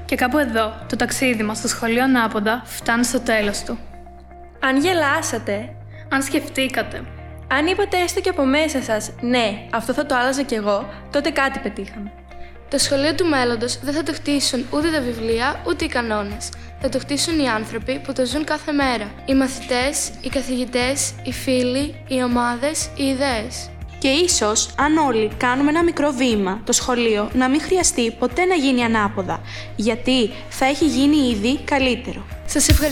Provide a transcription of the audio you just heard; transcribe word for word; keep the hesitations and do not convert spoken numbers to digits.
Και κάπου εδώ, το ταξίδι μας στο σχολείο Ανάποδα φτάνει στο τέλος του. Αν γελάσατε, Αν σκεφτήκατε, αν είπατε έστω και από μέσα σας «Ναι, αυτό θα το άλλαζα κι εγώ», τότε κάτι πετύχαμε. Το σχολείο του μέλλοντος δεν θα το χτίσουν ούτε τα βιβλία, ούτε οι κανόνες. Θα το χτίσουν οι άνθρωποι που το ζουν κάθε μέρα. Οι μαθητές, οι καθηγητές, οι φίλοι, οι ομάδες, οι ιδέες. Και ίσως, αν όλοι κάνουμε ένα μικρό βήμα, το σχολείο να μην χρειαστεί ποτέ να γίνει ανάποδα, γιατί θα έχει γίνει ήδη καλύτερο. Σας ευχαριστώ.